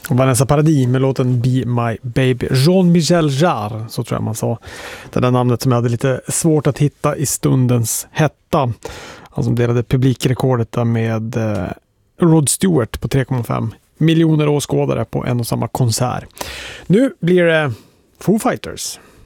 Vanessa Paradis med låten Be My Baby. Jean-Michel Jarre, så tror jag man sa. Det där namnet som jag hade lite svårt att hitta i stundens hetta. Han som delade publikrekordet där med Rod Stewart på 3,5 miljoner åskådare på en och samma konsert. Nu blir det Foo Fighters.